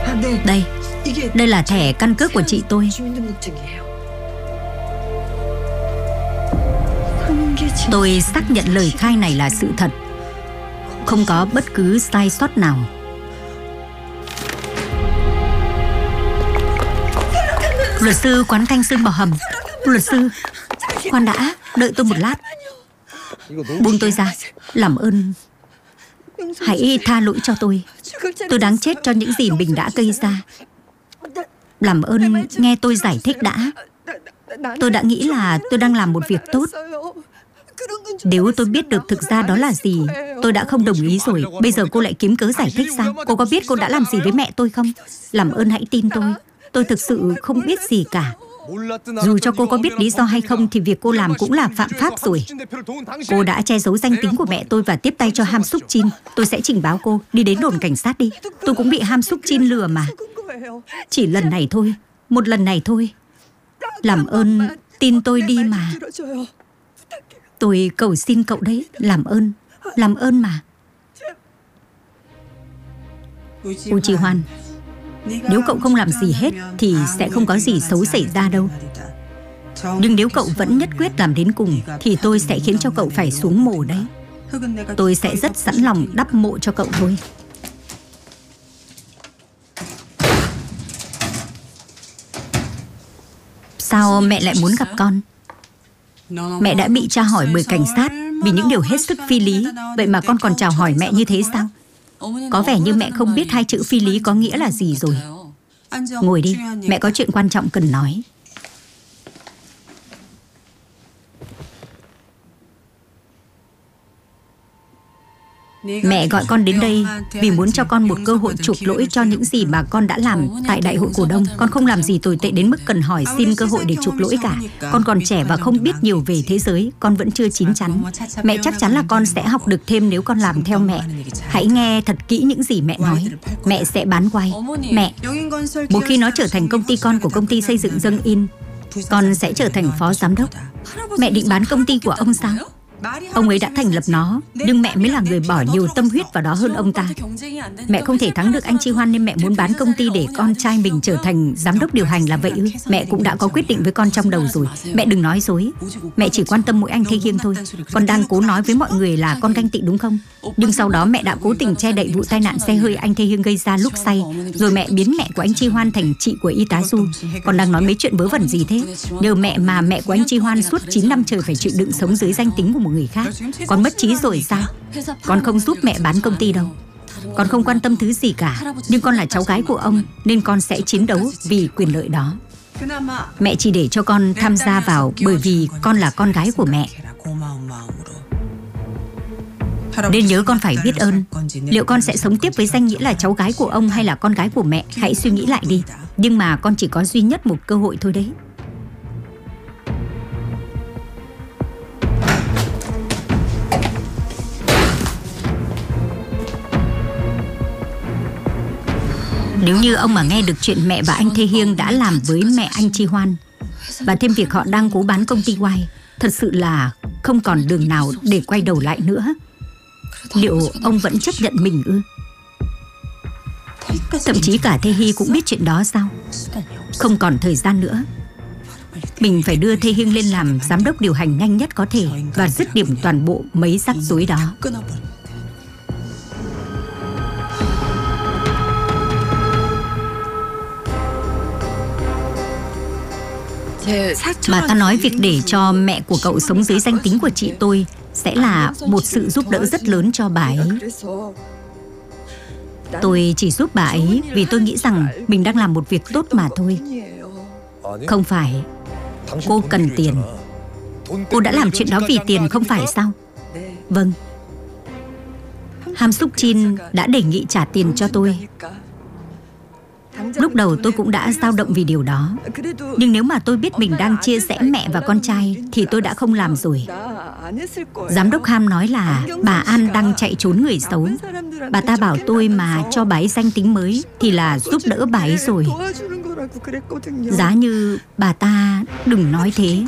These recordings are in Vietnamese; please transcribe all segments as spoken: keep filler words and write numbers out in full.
Đây, đây là thẻ căn cước của chị tôi. Tôi xác nhận lời khai này là sự thật, không có bất cứ sai sót nào. Luật sư quán canh xương bò hầm. Luật sư, khoan đã, đợi tôi một lát. Buông tôi ra, làm ơn. Hãy tha lỗi cho tôi. Tôi đáng chết cho những gì mình đã gây ra. Làm ơn nghe tôi giải thích đã. Tôi đã nghĩ là tôi đang làm một việc tốt. Nếu tôi biết được thực ra đó là gì, tôi đã không đồng ý rồi. Bây giờ cô lại kiếm cớ giải thích sao? Cô có biết cô đã làm gì với mẹ tôi không? Làm ơn hãy tin tôi. Tôi thực sự không biết gì cả. Dù cho cô có biết lý do hay không thì việc cô làm cũng là phạm pháp rồi. Cô đã che giấu danh tính của mẹ tôi và tiếp tay cho Ham Suk Jin. Tôi sẽ trình báo cô. Đi đến đồn cảnh sát đi. Tôi cũng bị Ham Suk Jin lừa mà. Chỉ lần này thôi. Một lần này thôi. Làm ơn tin tôi đi mà. Tôi cầu xin cậu đấy. Làm ơn. Làm ơn mà. Woo Ji-hwan, nếu cậu không làm gì hết thì sẽ không có gì xấu xảy ra đâu. Nhưng nếu cậu vẫn nhất quyết làm đến cùng thì tôi sẽ khiến cho cậu phải xuống mồ đấy. Tôi sẽ rất sẵn lòng đắp mộ cho cậu thôi. Sao mẹ lại muốn gặp con? Mẹ đã bị tra hỏi bởi cảnh sát vì những điều hết sức phi lý. Vậy mà con còn chào hỏi mẹ như thế sao? Có vẻ như mẹ không biết hai chữ phi lý có nghĩa là gì rồi. Ngồi đi, mẹ có chuyện quan trọng cần nói. Mẹ gọi con đến đây vì muốn cho con một cơ hội chuộc lỗi cho những gì mà con đã làm tại đại hội cổ đông. Con không làm gì tồi tệ đến mức cần hỏi xin cơ hội để chuộc lỗi cả. Con còn trẻ và không biết nhiều về thế giới. Con vẫn chưa chín chắn. Mẹ chắc chắn là con sẽ học được thêm nếu con làm theo mẹ. Hãy nghe thật kỹ những gì mẹ nói. Mẹ sẽ bán quay. Mẹ, một khi nó trở thành công ty con của công ty xây dựng Dâng In, con sẽ trở thành phó giám đốc. Mẹ định bán công ty của ông sao? Ông ấy đã thành lập nó, nhưng mẹ mới là người bỏ nhiều tâm huyết vào đó hơn ông ta. Mẹ không thể thắng được anh Ji-hwan nên mẹ muốn bán công ty để con trai mình trở thành giám đốc điều hành là vậy ư? Mẹ cũng đã có quyết định với con trong đầu rồi. Mẹ đừng nói dối. Mẹ chỉ quan tâm mỗi anh Tae Hyung thôi. Con đang cố nói với mọi người là con ganh tị đúng không? Nhưng sau đó mẹ đã cố tình che đậy vụ tai nạn xe hơi anh Tae Hyung gây ra lúc say. Rồi mẹ biến mẹ của anh Ji-hwan thành chị của y tá Du. Con đang nói mấy chuyện vớ vẩn gì thế? Nhờ mẹ mà mẹ của anh Ji-hwan suốt chín năm trời phải chịu đựng sống dưới danh tính của một người khác. Con mất trí rồi sao? Con không giúp mẹ bán công ty đâu. Con không quan tâm thứ gì cả. Nhưng con là cháu gái của ông nên con sẽ chiến đấu vì quyền lợi đó. Mẹ chỉ để cho con tham gia vào bởi vì con là con gái của mẹ. Nên nhớ con phải biết ơn. Liệu con sẽ sống tiếp với danh nghĩa là cháu gái của ông hay là con gái của mẹ? Hãy suy nghĩ lại đi. Nhưng mà con chỉ có duy nhất một cơ hội thôi đấy. Nếu như ông mà nghe được chuyện mẹ và anh Tae Hyung đã làm với mẹ anh Ji-hwan, và thêm việc họ đang cố bán công ty Y, thật sự là không còn đường nào để quay đầu lại nữa. Liệu ông vẫn chấp nhận mình ư? Thậm chí cả Tae Hy cũng biết chuyện đó sao? Không còn thời gian nữa. Mình phải đưa Tae Hyung lên làm giám đốc điều hành nhanh nhất có thể và dứt điểm toàn bộ mấy rắc rối đó. Bà ta nói việc để cho mẹ của cậu sống dưới danh tính của chị tôi sẽ là một sự giúp đỡ rất lớn cho bà ấy. Tôi chỉ giúp bà ấy vì tôi nghĩ rằng mình đang làm một việc tốt mà thôi. Không phải. Cô cần tiền. Cô đã làm chuyện đó vì tiền không phải sao? Vâng. Ham Suk Jin đã đề nghị trả tiền cho tôi. Lúc đầu tôi cũng đã dao động vì điều đó. Nhưng nếu mà tôi biết mình đang chia rẽ mẹ và con trai thì tôi đã không làm rồi. Giám đốc Ham nói là bà An đang chạy trốn người xấu. Bà ta bảo tôi mà cho bà ấy danh tính mới thì là giúp đỡ bà ấy rồi. Giá như bà ta đừng nói thế.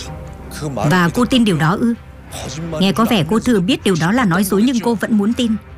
Và cô tin điều đó ư? Nghe có vẻ cô thừa biết điều đó là nói dối nhưng cô vẫn muốn tin.